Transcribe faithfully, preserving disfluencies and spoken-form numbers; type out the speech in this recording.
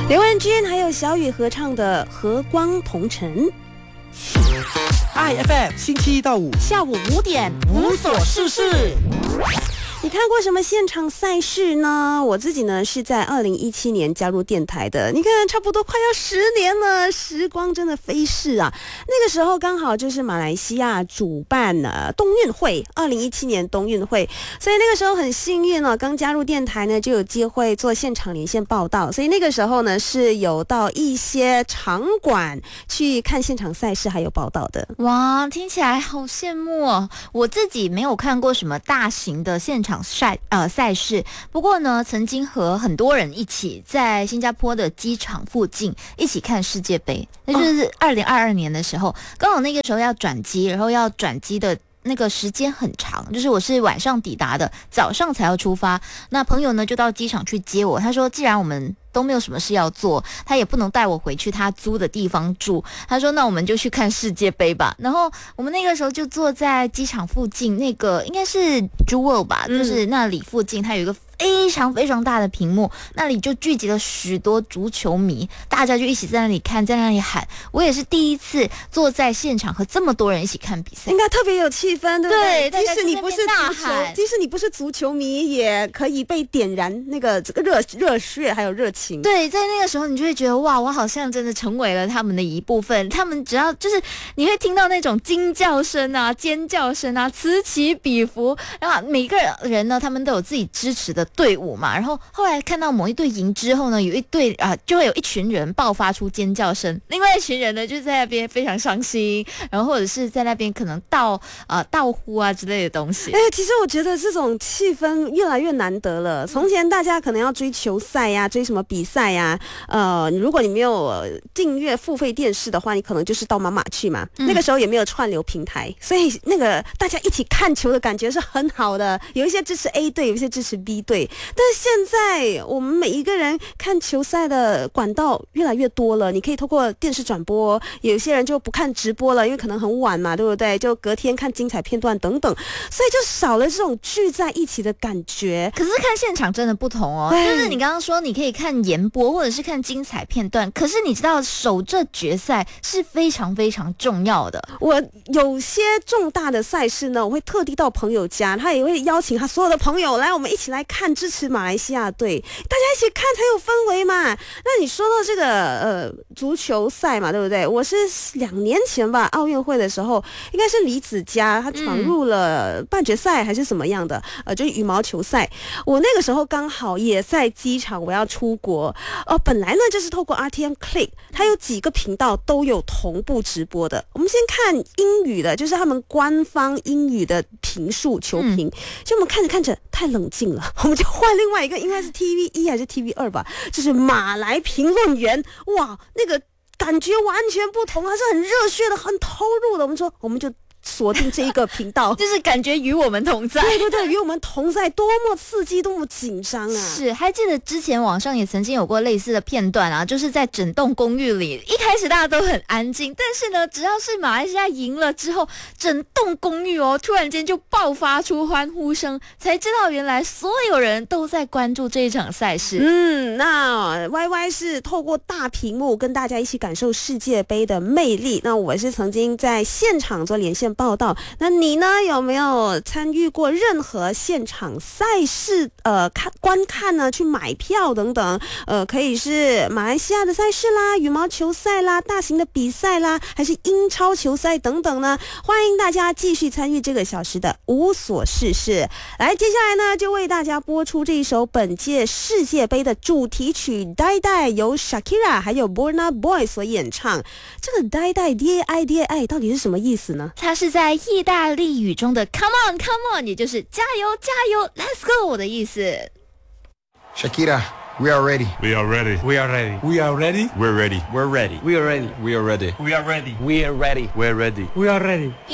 刘文君还有小雨合唱的《和光同尘》。 I F M 星期一到五下午五点无所事事。 你看过什么现场赛事呢？我自己呢是在二零一七年加入电台的，你看差不多快要十年了，时光真的飞逝啊！那个时候刚好就是马来西亚主办了冬运会，二零一七年冬运会，所以那个时候很幸运哦，刚加入电台呢就有机会做现场连线报道，所以那个时候呢是有到一些场馆去看现场赛事还有报道的。 哇，听起来好羡慕哦！我自己没有看过什么大型的现场赛呃赛事，不过呢，曾经和很多人一起在新加坡的机场附近一起看世界杯，那就是二零二二年的时候，刚好那个时候要转机，然后要转机的那个时间很长，就是我是晚上抵达的，早上才要出发。那朋友呢就到机场去接我，他说既然我们都没有什么事要做，他也不能带我回去他租的地方住，他说那我们就去看世界杯吧。然后我们那个时候就坐在机场附近那个应该是 Jewel 吧、嗯、就是那里附近它有一个非常非常大的屏幕，那里就聚集了许多足球迷，大家就一起在那里看，在那里喊。我也是第一次坐在现场和这么多人一起看比赛， 应该特别有气氛，对不对？ 对， 即使你不是足球，即使你不是足球迷，也可以被点燃那个这个热热血还有热情。 对，在那个时候你就会觉得哇，我好像真的成为了他们的一部分。他们只要就是你会听到那种惊叫声啊、尖叫声啊，此起彼伏。然后每个人呢，他们都有自己支持的队伍嘛，然后后来看到某一队赢之后呢，有一队啊、呃、就会有一群人爆发出尖叫声，另外一群人呢就在那边非常伤心，然后或者是在那边可能倒呃倒呼啊之类的东西。 哎，其实我觉得这种气氛越来越难得了。从前大家可能要追球赛呀、啊，追什么比赛呀、啊，呃，如果你没有订阅付费电视的话，你可能就是到妈妈去嘛、嗯。那个时候也没有串流平台，所以那个大家一起看球的感觉是很好的。有一些支持 A 队，有一些支持 B 队。但是现在我们每一个人看球赛的管道越来越多了，你可以透过电视转播，有些人就不看直播了，因为可能很晚嘛，对不对？就隔天看精彩片段等等，所以就少了这种聚在一起的感觉。 可是看现场真的不同哦，就是你刚刚说你可以看延播或者是看精彩片段，可是你知道守这决赛是非常非常重要的。 我有些重大的赛事呢，我会特地到朋友家，他也会邀请他所有的朋友来，我们一起来看，支持马来西亚队，大家一起看才有氛围嘛。那你说到这个呃足球赛嘛，对不对？我是两年前吧，奥运会的时候，应该是李子嘉他闯入了半决赛还是什么样的，呃，就是羽毛球赛。我那个时候刚好也在机场，我要出国，呃，本来呢就是透过 R T M Click， 它有几个频道都有同步直播的。我们先看英语的，就是他们官方英语的评述球评，嗯、就我们看着看着太冷静了，我们就换另外一个，应该是 T V 一还是 T V 二吧，就是马来评论员，哇，那个感觉完全不同，他是很热血的，很投入的。我们说，我们就锁定这一个频道， 就是感觉与我们同在。 对对对，与我们同在，多么刺激，多么紧张啊！ 是，还记得之前网上也曾经有过类似的片段啊，就是在整栋公寓里，一开始大家都很安静，但是呢，只要是马来西亚赢了之后，整栋公寓哦，突然间就爆发出欢呼声，才知道原来所有人都在关注这一场赛事。 嗯，那 Y Y 是透过大屏幕跟大家一起感受世界杯的魅力。那我是曾经在现场做连线报道，那你呢？有没有参与过任何现场赛事？呃，看观看呢？去买票等等？呃，可以是马来西亚的赛事啦，羽毛球赛啦，大型的比赛啦，还是英超球赛等等呢？欢迎大家继续参与这个小时的无所事事。来，接下来呢，就为大家播出这一首本届世界杯的主题曲《呆呆》，由 Shakira 还有 Burna Boy 所演唱。这个呆呆 D A I D A I 到底是什么意思呢？ 它是在意大利语中的 Come on Come on， 也就是加油加油 Let's go 的意思。 Shakira, we are ready. We are ready. We are ready. We are ready. We're ready. We're ready. We are ready. We are ready. We are ready. We are ready. We're ready. We are ready.